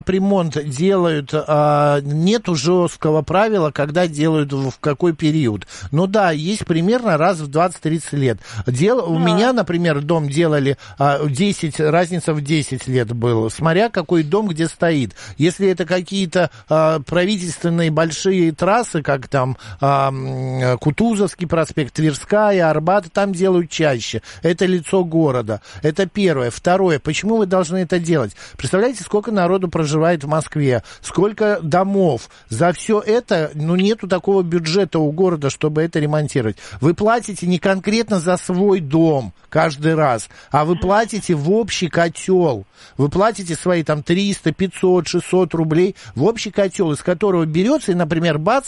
ремонт делают, нету жесткого правила, когда делают, в какой период. Ну да, есть примерно раз в 20-30 лет. У меня, например, дом делали 10, разница в 10 лет была, смотря какой дом где стоит. Если это какие-то правительственные большие трассы, как там Кутузовский проспект, Тверская, Арбат, там делают чаще. Это лицо города. Это первое. Второе, почему вы должны это делать? Представляете, сколько народу проживает в Москве, сколько домов. За все это, нету такого бюджета у города, чтобы это ремонтировать. Вы платите не конкретно за свой дом каждый раз, а вы платите в общий котел. Вы платите свои там 300, 500, 600 рублей в общий котел, из которого берется, и, например, бац,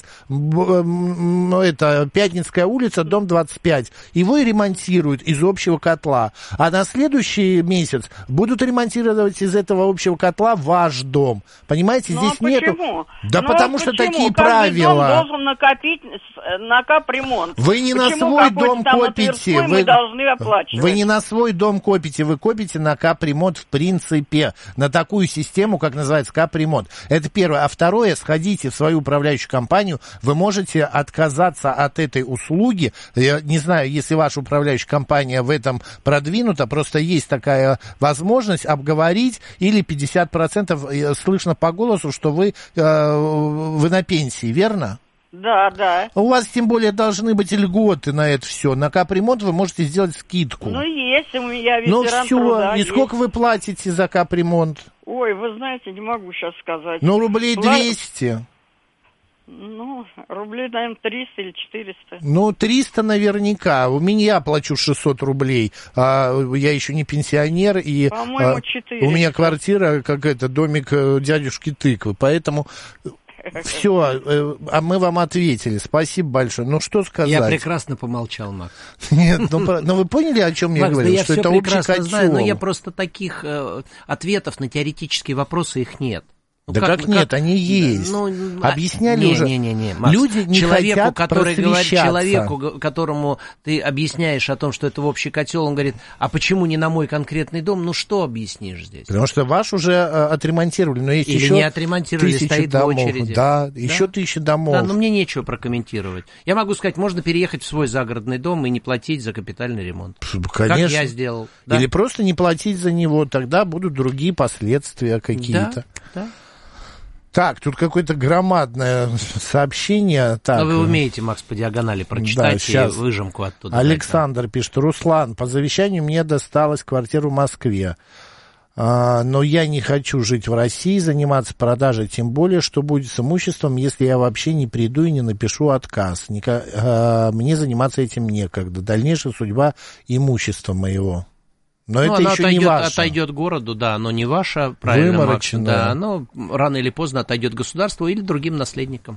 это Пятницкая улица, дом 25, его и ремонтируют из общего котла. А на следующий месяц будут ремонтировать из этого общего котла ваш дом. Понимаете, здесь нету... Почему? Да потому что такие правила. Каждый дом должен накопить на капремонт. Вы не на свой дом копите. Мы должны оплачивать. Вы не на свой дом копите, вы копите на капремонт в принципе. На такую систему, как называется капремонт. Это первое. А второе, сходите в свою управляющую компанию, вы можете отказаться от этой услуги. Я не знаю, если ваша управляющая компания в этом продвинута, просто есть такая возможность обговорить, или 50% слышно по голосу, что вы на пенсии, верно? Да. У вас, тем более, должны быть льготы на это все. На капремонт вы можете сделать скидку. Есть, у меня ветеран труда. И сколько вы платите за капремонт? Ой, вы знаете, не могу сейчас сказать. Рублей 200. Рублей, наверное, 300 или 400. 300 наверняка. У меня плачу 600 рублей. Я еще не пенсионер. И, по-моему, 400. У меня квартира, домик дядюшки Тыквы. Поэтому... Все, а мы вам ответили. Спасибо большое. Что сказать? Я прекрасно помолчал, Макс. Нет, вы поняли, о чем я говорил? Я что все это прекрасно общий знаю, но котел. я просто таких ответов на теоретические вопросы их нет. Как нет, они есть. Объясняли уже. Макс, люди не хотят просвещаться. Человеку, которому ты объясняешь о том, что это в общий котел, он говорит, а почему не на мой конкретный дом? Что объяснишь здесь? Потому что ваш уже отремонтировали, но есть еще не отремонтировали, стоит домов. В очереди. Да, еще 1000 домов. Да, но мне нечего прокомментировать. Я могу сказать, можно переехать в свой загородный дом и не платить за капитальный ремонт. Конечно. Как я сделал. Да? Или просто не платить за него, тогда будут другие последствия какие-то. Да. Так, тут какое-то громадное сообщение. Так. Но вы умеете, Макс, по диагонали прочитать и выжимку оттуда. Александр пишет: Руслан, по завещанию мне досталась квартира в Москве. Но я не хочу жить в России, заниматься продажей, тем более, что будет с имуществом, если я вообще не приду и не напишу отказ. Мне заниматься этим некогда. Дальнейшая судьба имущества моего. Но это еще не ваше. Отойдет городу, да, но не ваше, правильно, Макс, да, оно рано или поздно отойдет государству или другим наследникам.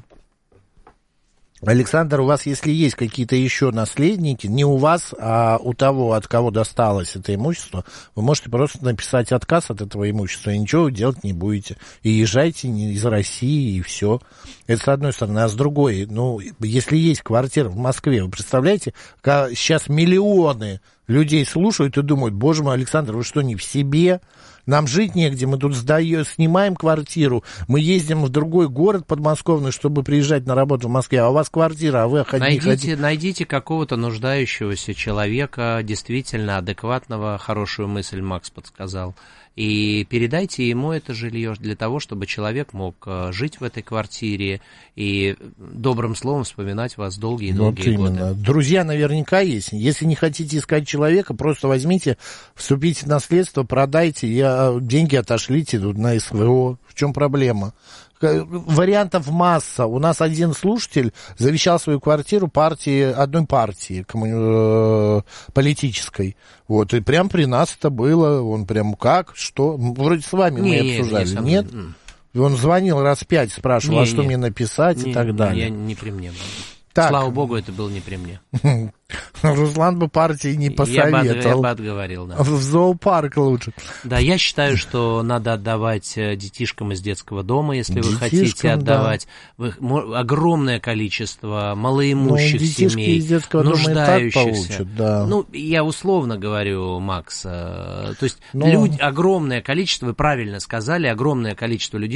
Александр, у вас, если есть какие-то еще наследники, не у вас, а у того, от кого досталось это имущество, вы можете просто написать отказ от этого имущества, и ничего вы делать не будете. И езжайте из России, и все. Это с одной стороны. А с другой, если есть квартира в Москве, вы представляете, сейчас миллионы людей слушают и думают: боже мой, Александр, вы что, не в себе? Нам жить негде, мы тут снимаем квартиру, мы ездим в другой город подмосковный, чтобы приезжать на работу в Москве, а у вас квартира, а вы хотите... Найдите какого-то нуждающегося человека, действительно адекватного, хорошую мысль Макс подсказал, и передайте ему это жилье для того, чтобы человек мог жить в этой квартире и добрым словом вспоминать вас долгие-долгие годы. Друзья наверняка есть. Если не хотите искать человека, просто возьмите, вступите в наследство, продайте, деньги отошлите на СВО. В чем проблема? Вариантов масса. У нас один слушатель завещал свою квартиру одной партии политической. Вот, и прям при нас это было. Он прям что? Вроде с вами мы обсуждали. Нет? Он звонил раз 5, спрашивал, что мне написать и так далее. Не при мне. Так. Слава богу, это было не при мне. Руслан бы партии не посоветовал. Я бы отговорил, да. В зоопарк лучше. Да, я считаю, что надо отдавать детишкам из детского дома, если вы хотите отдавать. Да. Огромное количество малоимущих семей, из детского нуждающихся. Дома и так получат, да. Ну, я условно говорю, Макс. То есть огромное количество, вы правильно сказали, огромное количество людей